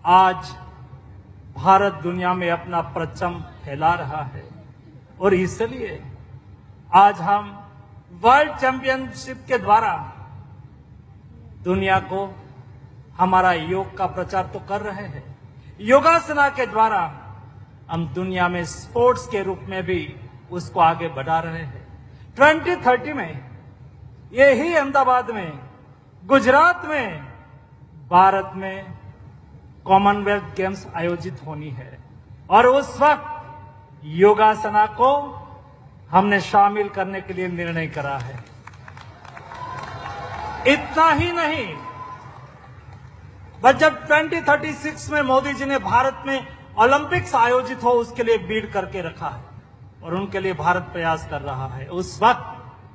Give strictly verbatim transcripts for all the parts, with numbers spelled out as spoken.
आज भारत दुनिया में अपना परचम फैला रहा है और इसलिए आज हम वर्ल्ड चैंपियनशिप के द्वारा दुनिया को हमारा योग का प्रचार तो कर रहे हैं। योगासना के द्वारा हम दुनिया में स्पोर्ट्स के रूप में भी उसको आगे बढ़ा रहे हैं। ट्वेंटी थर्टी में यही अहमदाबाद में, गुजरात में, भारत में कॉमनवेल्थ गेम्स आयोजित होनी है और उस वक्त योगासना को हमने शामिल करने के लिए निर्णय करा है। इतना ही नहीं, बस जब ट्वेंटी थर्टी सिक्स में मोदी जी ने भारत में ओलंपिक्स आयोजित हो उसके लिए बीड करके रखा है और उनके लिए भारत प्रयास कर रहा है, उस वक्त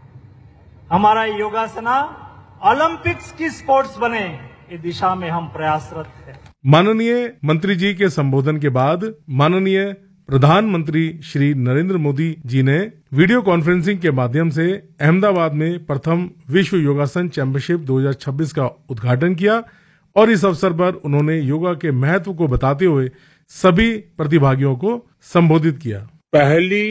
हमारा योगासना ओलंपिक्स की स्पोर्ट्स बने इस दिशा में हम प्रयासरत हैं। माननीय मंत्री जी के संबोधन के बाद माननीय प्रधानमंत्री श्री नरेंद्र मोदी जी ने वीडियो कॉन्फ्रेंसिंग के माध्यम से अहमदाबाद में प्रथम विश्व योगासन चैंपियनशिप दो हज़ार छब्बीस का उद्घाटन किया और इस अवसर पर उन्होंने योगा के महत्व को बताते हुए सभी प्रतिभागियों को संबोधित किया। पहली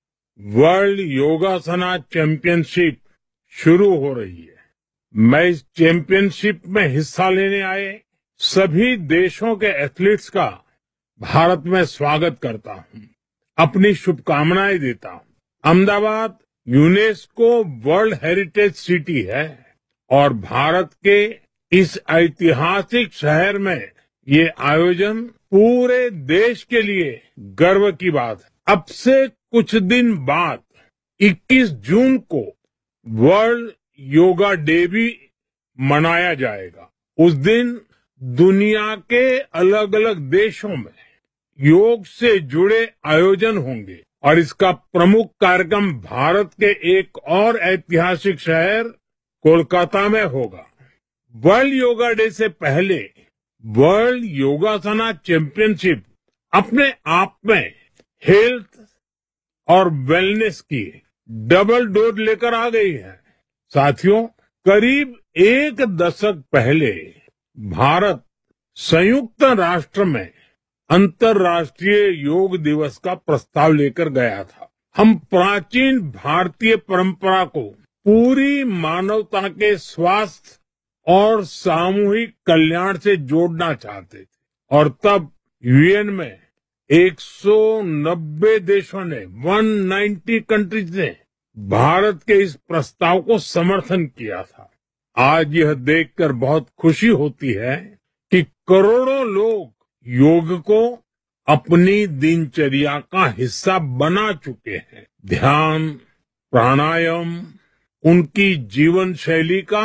वर्ल्ड योगासना चैंपियनशिप शुरू हो रही है। मैं इस चैंपियनशिप में हिस्सा लेने आए सभी देशों के एथलीट्स का भारत में स्वागत करता हूं, अपनी शुभकामनाएं देता हूं। Ahmedabad UNESCO world heritage city है और भारत के इस ऐतिहासिक शहर में ये आयोजन पूरे देश के लिए गर्व की बात है। अब से कुछ दिन बाद इक्कीस जून को वर्ल्ड योगा डे भी मनाया जाएगा। उस दिन दुनिया के अलग अलग देशों में योग से जुड़े आयोजन होंगे और इसका प्रमुख कार्यक्रम भारत के एक और ऐतिहासिक शहर कोलकाता में होगा। वर्ल्ड योगा डे से पहले वर्ल्ड योगासना चैंपियनशिप अपने आप में हेल्थ और वेलनेस की डबल डोज लेकर आ गई है। साथियों, करीब एक दशक पहले भारत संयुक्त राष्ट्र में अंतर्राष्ट्रीय योग दिवस का प्रस्ताव लेकर गया था। हम प्राचीन भारतीय परंपरा को पूरी मानवता के स्वास्थ्य और सामूहिक कल्याण से जोड़ना चाहते थे और तब यूएन में एक सौ नब्बे देशों ने एक सौ नब्बे कंट्रीज ने भारत के इस प्रस्ताव को समर्थन किया था। आज यह देखकर बहुत खुशी होती है कि करोड़ों लोग योग को अपनी दिनचर्या का हिस्सा बना चुके हैं। ध्यान, प्राणायाम उनकी जीवन शैली का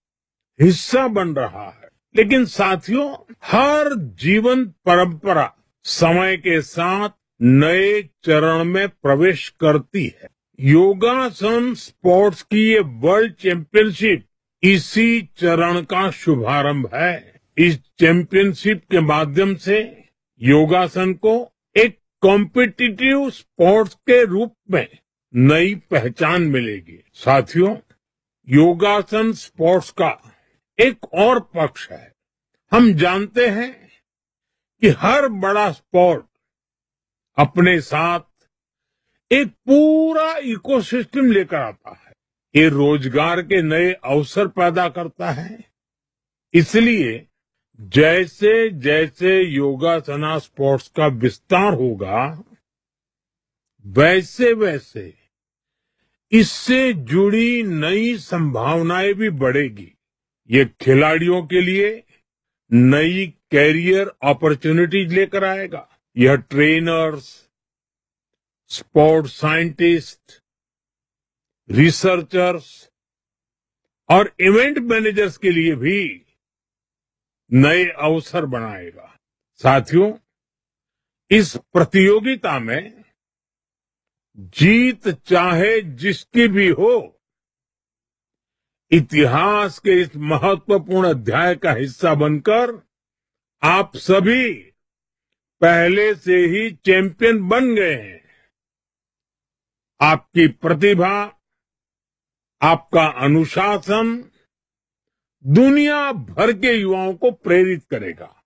हिस्सा बन रहा है। लेकिन साथियों, हर जीवन परंपरा समय के साथ नए चरण में प्रवेश करती है। योगासन स्पोर्ट्स की ये वर्ल्ड चैंपियनशिप इसी चरण का शुभारंभ है। इस चैंपियनशिप के माध्यम से योगासन को एक कॉम्पिटिटिव स्पोर्ट्स के रूप में नई पहचान मिलेगी। साथियों, योगासन स्पोर्ट्स का एक और पक्ष है। हम जानते हैं कि हर बड़ा स्पोर्ट अपने साथ एक पूरा इकोसिस्टम लेकर आता है। ये रोजगार के नए अवसर पैदा करता है। इसलिए जैसे जैसे योगासना स्पोर्ट्स का विस्तार होगा, वैसे वैसे इससे जुड़ी नई संभावनाएं भी बढ़ेगी। ये खिलाड़ियों के लिए नई कैरियर अपॉर्चुनिटीज लेकर आएगा। यह ट्रेनर्स, स्पोर्ट्स साइंटिस्ट, रिसर्चर्स और इवेंट मैनेजर्स के लिए भी नए अवसर बनाएगा। साथियों, इस प्रतियोगिता में जीत चाहे जिसकी भी हो, इतिहास के इस महत्वपूर्ण अध्याय का हिस्सा बनकर आप सभी पहले से ही चैंपियन बन गए हैं। आपकी प्रतिभा, आपका अनुशासन दुनिया भर के युवाओं को प्रेरित करेगा।